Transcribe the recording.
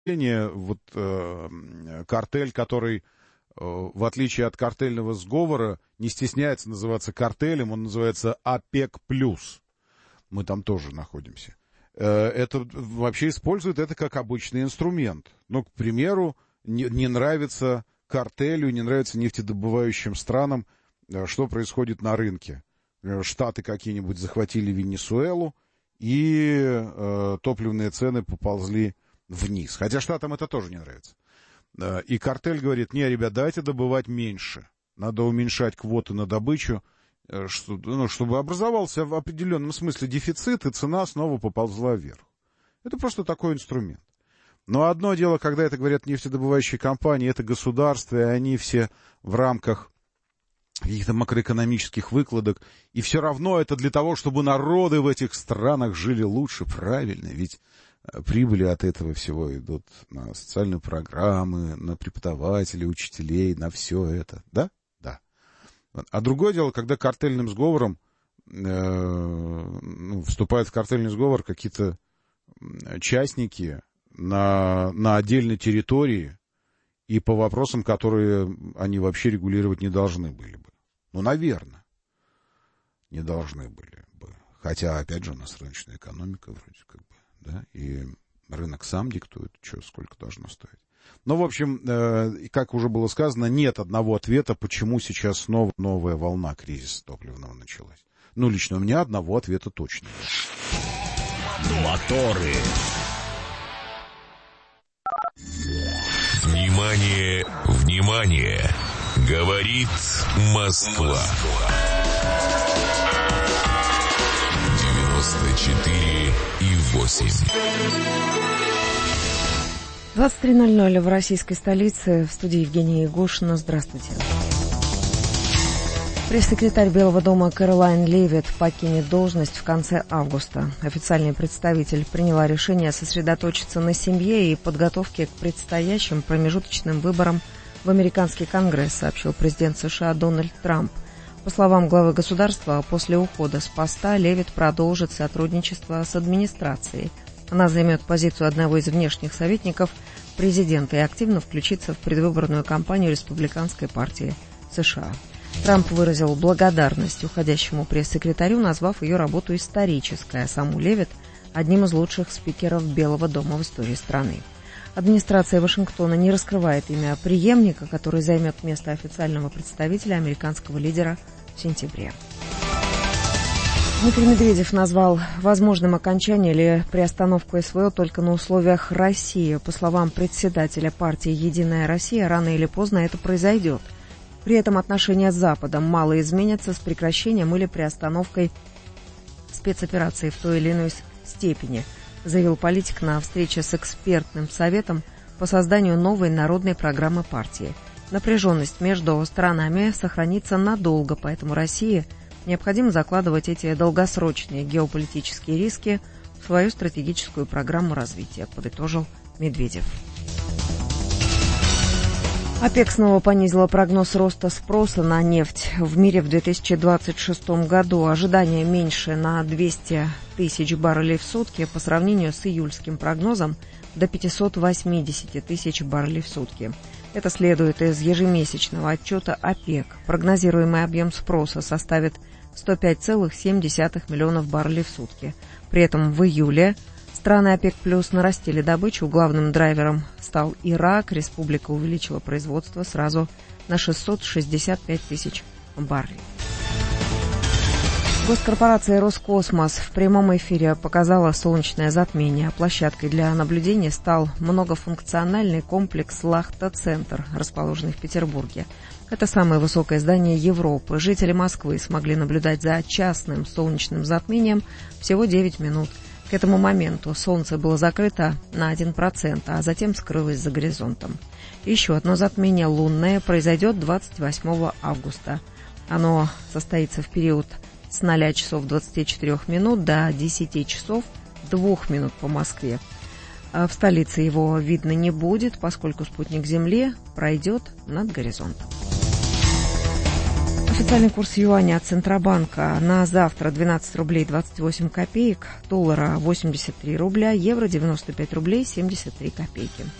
вот картель, который, в отличие от картельного сговора, не стесняется называться картелем, он называется ОПЕК+. Мы там тоже находимся. Это вообще используют это как обычный инструмент. Ну, к примеру, не нравится картелю, не нравится нефтедобывающим странам, что происходит на рынке. Штаты какие-нибудь захватили Венесуэлу, и топливные цены поползли вниз. Хотя штатам это тоже не нравится. И картель говорит: не, ребят, давайте добывать меньше. Надо уменьшать квоты на добычу, чтобы образовался в определенном смысле дефицит, и цена снова поползла вверх. Это просто такой инструмент. Но одно дело, когда это говорят нефтедобывающие компании, это государство, и они все в рамках каких-то макроэкономических выкладок, и все равно это для того, чтобы народы в этих странах жили лучше, правильно, ведь прибыли от этого всего идут на социальные программы, на преподавателей, учителей, на все это, да? Да. А другое дело, когда картельным сговором вступают в картельный сговор какие-то частники на отдельной территории и по вопросам, которые они вообще регулировать не должны были бы. Ну, наверное, не должны были бы. Хотя, опять же, у нас рыночная экономика вроде как бы, да, и рынок сам диктует, что сколько должно стоить. Ну, в общем, как уже было сказано, нет одного ответа, почему сейчас снова новая волна кризиса топливного началась. Ну, лично у меня одного ответа точно нет. Моторы. Внимание, внимание! Говорит Москва. 94,8. 23:00 в российской столице. В студии Евгения Егошина. Здравствуйте. Пресс-секретарь Белого дома Кэролайн Левитт покинет должность в конце августа. Официальный представитель приняла решение сосредоточиться на семье и подготовке к предстоящим промежуточным выборам в американский Конгресс, сообщил президент США Дональд Трамп. По словам главы государства, после ухода с поста Левитт продолжит сотрудничество с администрацией. Она займет позицию одного из внешних советников президента и активно включится в предвыборную кампанию республиканской партии США. Трамп выразил благодарность уходящему пресс-секретарю, назвав ее работу исторической, а саму Левитт одним из лучших спикеров Белого дома в истории страны. Администрация Вашингтона не раскрывает имя преемника, который займет место официального представителя американского лидера в сентябре. Дмитрий Медведев назвал возможным окончание или приостановку СВО только на условиях России. По словам председателя партии «Единая Россия», рано или поздно это произойдет. При этом отношения с Западом мало изменятся с прекращением или приостановкой спецоперации в той или иной степени, заявил политик на встрече с экспертным советом по созданию новой народной программы партии. Напряженность между сторонами сохранится надолго, поэтому России необходимо закладывать эти долгосрочные геополитические риски в свою стратегическую программу развития, подытожил Медведев. ОПЕК снова понизила прогноз роста спроса на нефть в мире в 2026 году. Ожидание меньше на 200 тысяч баррелей в сутки по сравнению с июльским прогнозом до 580 тысяч баррелей в сутки. Это следует из ежемесячного отчета ОПЕК. Прогнозируемый объем спроса составит 105,7 миллионов баррелей в сутки. При этом в июле страны ОПЕК+ нарастили добычу. Главным драйвером стал Ирак. Республика увеличила производство сразу на 665 тысяч баррелей. Госкорпорация «Роскосмос» в прямом эфире показала солнечное затмение. Площадкой для наблюдения стал многофункциональный комплекс «Лахта-центр», расположенный в Петербурге. Это самое высокое здание Европы. Жители Москвы смогли наблюдать за частным солнечным затмением всего 9 минут. К этому моменту солнце было закрыто на 1%, а затем скрылось за горизонтом. Еще одно затмение лунное произойдет 28 августа. Оно состоится в период с 0 часов 24 минут до 10 часов 2 минут по Москве. В столице его видно не будет, поскольку спутник Земли пройдет над горизонтом. Официальный курс юаня от Центробанка на завтра 12 рублей 28 копеек, доллара 83 рубля, евро 95 рублей 73 копейки.